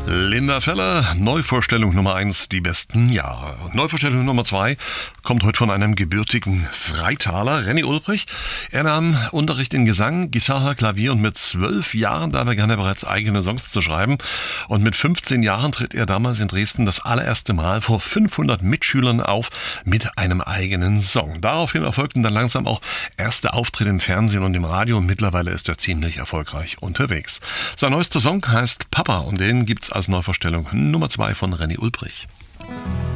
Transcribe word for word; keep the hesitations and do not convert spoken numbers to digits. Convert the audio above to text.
Linda Feller, Neuvorstellung Nummer eins, die besten Jahre. Neuvorstellung Nummer zwei kommt heute von einem gebürtigen Freitaler, Renny Ulbrich. Er nahm Unterricht in Gesang, Gitarre, Klavier und mit zwölf Jahren da begann er bereits eigene Songs zu schreiben. Und mit fünfzehn Jahren tritt er damals in Dresden das allererste Mal vor fünfhundert Mitschülern auf mit einem eigenen Song. Daraufhin erfolgten dann langsam auch erste Auftritte im Fernsehen und im Radio und mittlerweile ist er ziemlich erfolgreich unterwegs. Sein neuester Song heißt Papa und den gibt's als Neuvorstellung Nummer zwei von Renny Ulbrich.